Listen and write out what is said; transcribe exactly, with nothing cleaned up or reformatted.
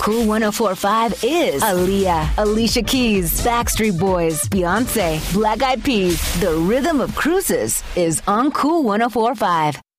Cool one oh four point five is Aaliyah, Alicia Keys, Backstreet Boys, Beyonce, Black Eyed Peas. The rhythm of cruises is on Cool one oh four point five.